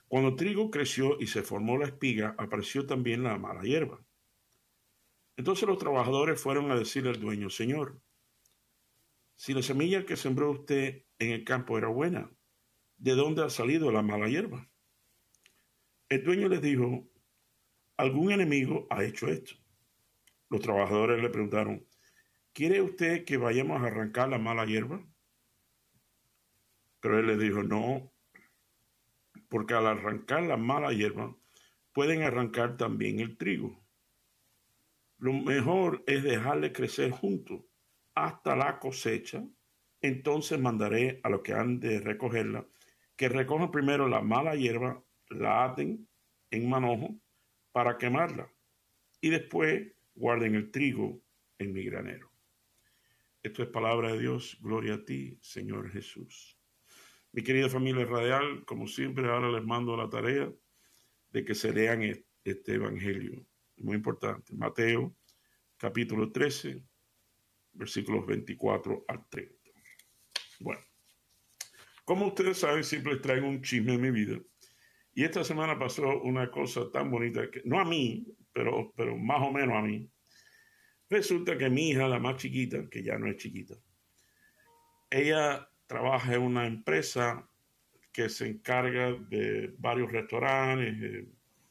Cuando el trigo creció y se formó la espiga, apareció también la mala hierba. Entonces los trabajadores fueron a decirle al dueño: Señor, si la semilla que sembró usted en el campo era buena, ¿de dónde ha salido la mala hierba? El dueño les dijo: algún enemigo ha hecho esto. Los trabajadores le preguntaron: ¿quiere usted que vayamos a arrancar la mala hierba? Pero él les dijo: no, porque al arrancar la mala hierba, pueden arrancar también el trigo. Lo mejor es dejarle crecer juntos hasta la cosecha. Entonces mandaré a los que han de recogerla, que recojan primero la mala hierba, la aten en manojo para quemarla, y después guarden el trigo en mi granero. Esto es palabra de Dios. Gloria a ti, Señor Jesús. Mi querida familia radial, como siempre, ahora les mando la tarea de que se lean este evangelio. Muy importante. Mateo, capítulo 13, versículos 24 al 30. Bueno, como ustedes saben, siempre les traigo un chisme en mi vida. Y esta semana pasó una cosa tan bonita, que no a mí, pero más o menos a mí. Resulta que mi hija, la más chiquita, que ya no es chiquita, ella trabaja en una empresa que se encarga de varios restaurantes,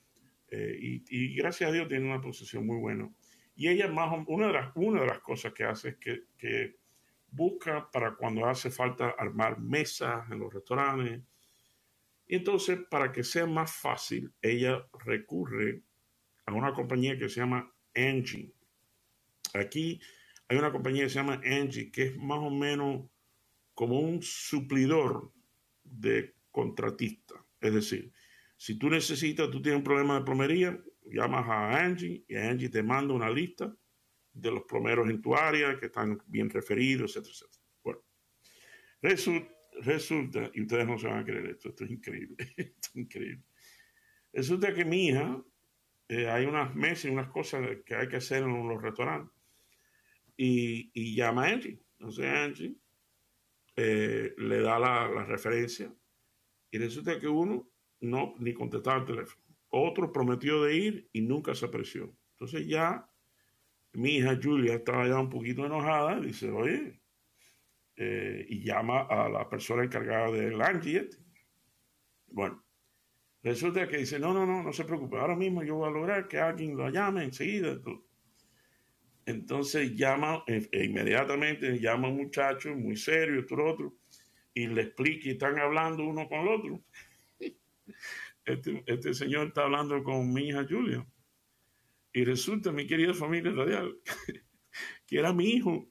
y gracias a Dios tiene una posición muy buena. Y ella una de las cosas que hace es que busca para cuando hace falta armar mesas en los restaurantes. Y entonces, para que sea más fácil, ella recurre a una compañía que se llama Angie. Aquí hay una compañía que se llama Angie, que es más o menos como un suplidor de contratista. Es decir, si tú tienes un problema de plomería, llamas a Angie y Angie te manda una lista de los plomeros en tu área que están bien referidos, etcétera, etcétera. Bueno, resulta, y ustedes no se van a creer esto es increíble, esto es increíble. Resulta que mi hija, hay unas mesas y unas cosas que hay que hacer en los restaurantes, y llama a Angie. Entonces Angie le da la referencia, y resulta que uno no ni contestaba el teléfono. Otro prometió de ir y nunca se apareció. Entonces ya mi hija Julia estaba ya un poquito enojada, dice: oye, y llama a la persona encargada del Angie. Bueno, resulta que dice: no se preocupe, ahora mismo yo voy a lograr que alguien lo llame enseguida. Entonces llama, inmediatamente llama a un muchacho muy serio, esto lo otro, y le explica, y están hablando uno con el otro. Este señor está hablando con mi hija Julia. Y resulta, mi querida familia radial, que era mi hijo.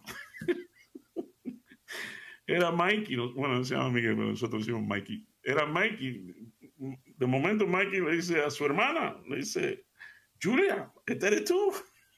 Era Mikey. Bueno, no se llama Miguel, pero nosotros decimos Mikey. Era Mikey. De momento Mikey le dice a su hermana, le dice: Julia, ¿este eres tú?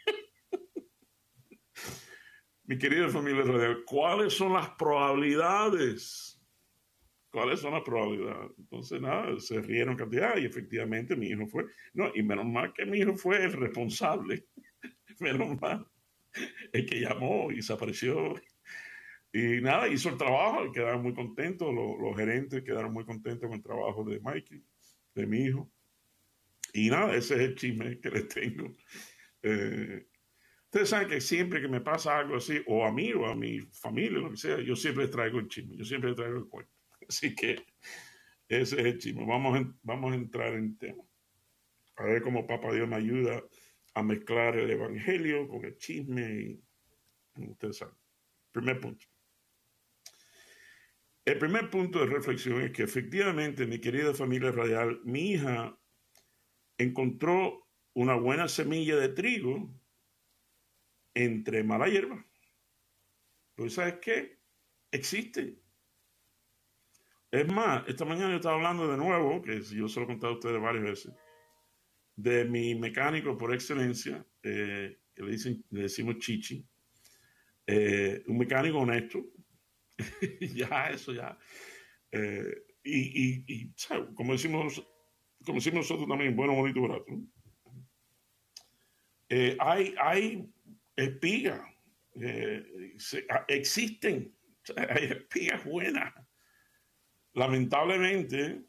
Mi querida familia radial, ¿cuáles son las probabilidades? ¿Cuáles son las probabilidades? Entonces, nada, se rieron cantidad y efectivamente mi hijo fue. No, y menos mal que mi hijo fue el responsable. Menos mal. El que llamó y se apareció. Y nada, hizo el trabajo y quedaron muy contentos. Los gerentes quedaron muy contentos con el trabajo de Mikey, de mi hijo. Y nada, ese es el chisme que les tengo. Ustedes saben que siempre que me pasa algo así, o a mí o a mi familia, lo que sea, yo siempre les traigo el chisme, yo siempre les traigo el cuento. Así que ese es el chisme. Vamos a entrar en tema. A ver cómo Papá Dios me ayuda a mezclar el evangelio con el chisme. Y ustedes saben. Primer punto. El primer punto de reflexión es que efectivamente, mi querida familia radial, mi hija encontró una buena semilla de trigo entre mala hierba. Pues, ¿sabes qué? Existe. Es más, esta mañana yo estaba hablando de nuevo, que yo se lo he contado a ustedes varias veces, de mi mecánico por excelencia, que le decimos Chichi, un mecánico honesto. Ya, eso ya. ¿sabes? Como decimos nosotros también, bueno, bonito, barato. Hay espigas, existen, hay espigas buenas. Lamentablemente,